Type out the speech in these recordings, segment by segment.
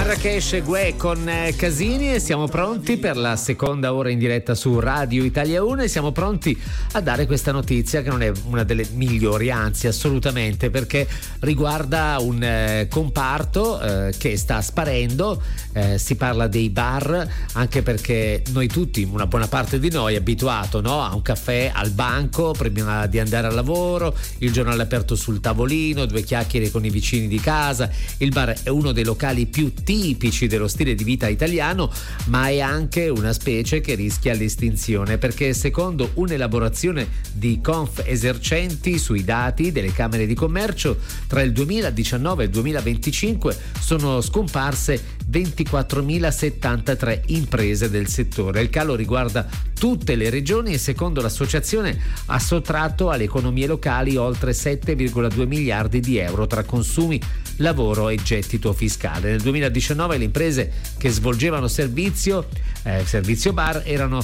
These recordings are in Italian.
Marrakesh Guè con Casini e siamo pronti per la seconda ora in diretta su Radio Italia 1 e siamo pronti a dare questa notizia che non è una delle migliori, anzi assolutamente, perché riguarda un comparto che sta sparendo. Si parla dei bar, anche perché noi tutti, una buona parte di noi è abituato, no? A un caffè al banco prima di andare al lavoro, il giornale aperto sul tavolino, due chiacchiere con i vicini di casa. Il bar è uno dei locali più tipici dello stile di vita italiano, ma è anche una specie che rischia l'estinzione, perché secondo un'elaborazione di Conf.Esercenti sui dati delle camere di commercio, tra il 2019 e il 2025 sono scomparse 24.073 imprese del settore. Il calo riguarda tutte le regioni e secondo l'associazione ha sottratto alle economie locali oltre 7,2 miliardi di euro tra consumi, lavoro e gettito fiscale. Nel 2019 le imprese che svolgevano servizio bar erano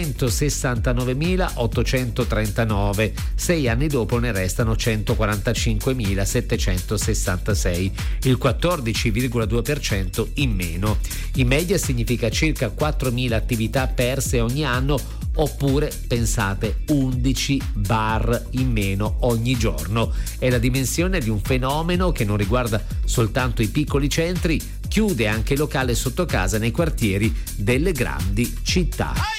169.839, 6 anni dopo ne restano 145.766, il 14,2% in meno. In media significa circa 4.000 attività perse ogni anno, oppure pensate 11 bar in meno ogni giorno. È la dimensione di un fenomeno che non riguarda soltanto i piccoli centri, chiude anche il locale sotto casa nei quartieri delle grandi città.